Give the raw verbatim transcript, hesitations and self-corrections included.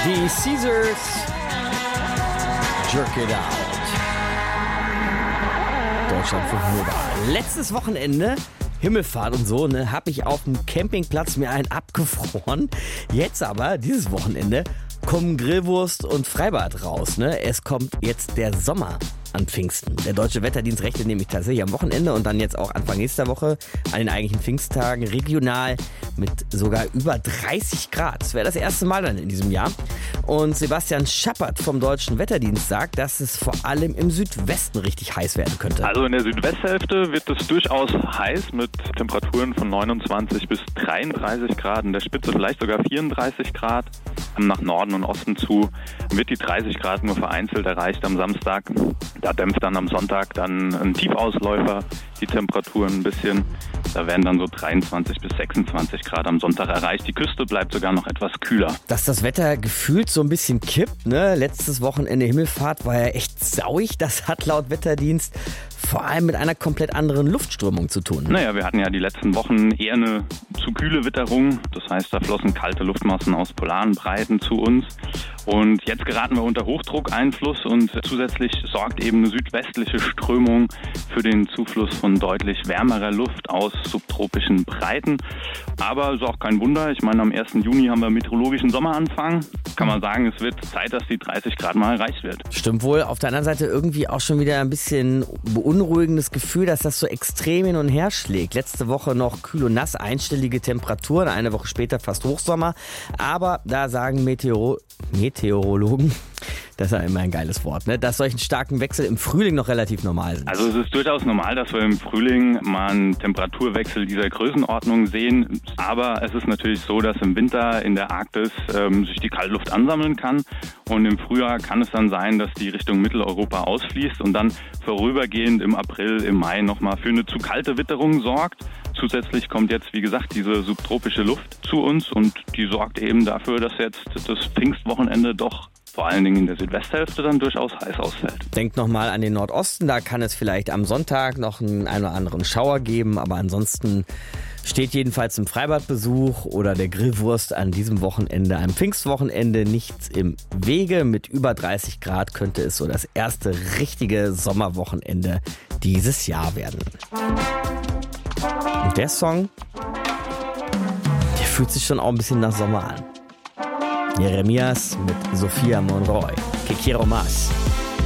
Die Caesars, Jerk It Out. Deutschlandfunk Nova. Letztes Wochenende, Himmelfahrt und so, ne, habe ich auf dem Campingplatz mir einen abgefroren. Jetzt aber, dieses Wochenende, kommen Grillwurst und Freibad raus. Ne? Es kommt jetzt der Sommer an Pfingsten. Der Deutsche Wetterdienst rechnet nämlich tatsächlich am Wochenende und dann jetzt auch Anfang nächster Woche an den eigentlichen Pfingsttagen regional mit sogar über dreißig Grad. Das wäre das erste Mal dann in diesem Jahr. Und Sebastian Schappert vom Deutschen Wetterdienst sagt, dass es vor allem im Südwesten richtig heiß werden könnte. Also in der Südwesthälfte wird es durchaus heiß mit Temperaturen von neunundzwanzig bis dreiunddreißig Grad. In der Spitze vielleicht sogar vierunddreißig Grad. Nach Norden und Osten zu wird die dreißig Grad nur vereinzelt erreicht am Samstag. Da dämpft dann am Sonntag dann ein Tiefausläufer die Temperaturen ein bisschen. Da werden dann so dreiundzwanzig bis sechsundzwanzig Grad am Sonntag erreicht. Die Küste bleibt sogar noch etwas kühler. Dass das Wetter gefühlt so ein bisschen kippt, ne? Letztes Wochenende Himmelfahrt war ja echt sauig. Das hat laut Wetterdienst vor allem mit einer komplett anderen Luftströmung zu tun. Naja, wir hatten ja die letzten Wochen eher eine zu kühle Witterung. Das heißt, da flossen kalte Luftmassen aus polaren Breiten zu uns. Und jetzt geraten wir unter Hochdruckeinfluss und zusätzlich sorgt eben eine südwestliche Strömung für den Zufluss von deutlich wärmerer Luft aus subtropischen Breiten. Aber ist auch kein Wunder. Ich meine, am ersten Juni haben wir meteorologischen Sommeranfang. Kann man sagen, es wird Zeit, dass die dreißig Grad mal erreicht wird. Stimmt wohl. Auf der anderen Seite irgendwie auch schon wieder ein bisschen beunruhigendes Gefühl, dass das so extrem hin und her schlägt. Letzte Woche noch kühl und nass, einstellige Temperaturen, eine Woche später fast Hochsommer. Aber da sagen Meteoro- Meteorologen, das ist ja immer ein geiles Wort, ne? Dass solchen starken Wechsel im Frühling noch relativ normal sind. Also es ist durchaus normal, dass wir im Frühling mal einen Temperaturwechsel dieser Größenordnung sehen. Aber es ist natürlich so, dass im Winter in der Arktis ähm, sich die Kaltluft ansammeln kann. Und im Frühjahr kann es dann sein, dass die Richtung Mitteleuropa ausfließt und dann vorübergehend im April, im Mai nochmal für eine zu kalte Witterung sorgt. Zusätzlich kommt jetzt, wie gesagt, diese subtropische Luft zu uns und die sorgt eben dafür, dass jetzt das Pfingstwochenende doch vor allen Dingen in der Südwesthälfte dann durchaus heiß ausfällt. Denkt nochmal an den Nordosten, da kann es vielleicht am Sonntag noch einen, einen oder anderen Schauer geben, aber ansonsten steht jedenfalls im Freibadbesuch oder der Grillwurst an diesem Wochenende, einem Pfingstwochenende, nichts im Wege. Mit über dreißig Grad könnte es so das erste richtige Sommerwochenende dieses Jahr werden. Und der Song, der fühlt sich schon auch ein bisschen nach Sommer an. Jeremias mit Sophia Monroy. Que quiero más.